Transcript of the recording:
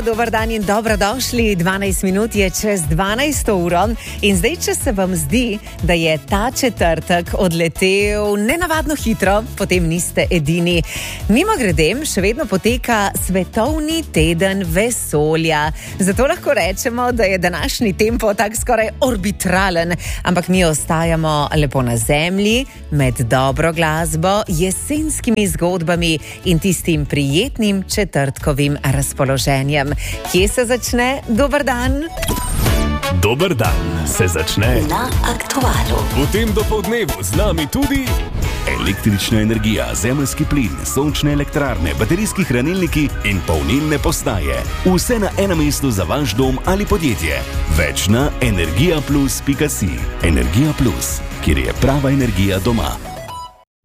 dober dan in dobrodošli. 12 minut je čez 12 uro in zdaj, če se vam zdi, da je ta četrtek odletel nenavadno hitro, potem niste edini. Mimogrede, še vedno poteka svetovni teden vesolja. Zato lahko rečemo, da je današnji tempo tak skoraj orbitralen, ampak mi ostajamo lepo na zemlji, med dobro glasbo, jesenskimi zgodbami in tistim prijetnim četrtkovim razpoloženjem. Kje se začne dober dan? Dober dan se začne na Aktualu. V tem dopoldnevu z nami tudi električna energija, zemeljski plin, sončne elektrarne, baterijski hranilniki in polnilne postaje. Vse na enem mestu za vaš dom ali podjetje. Več na energijaplus.si. Energija Plus, kjer je prava energija doma.